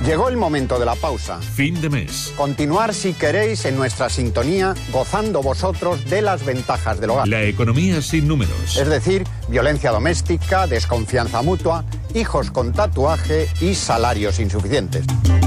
Llegó el momento de la pausa. Fin de mes. Continuar, si queréis, en nuestra sintonía, gozando vosotros de las ventajas del hogar. La economía sin números. Es decir, violencia doméstica, desconfianza mutua, hijos con tatuaje y salarios insuficientes.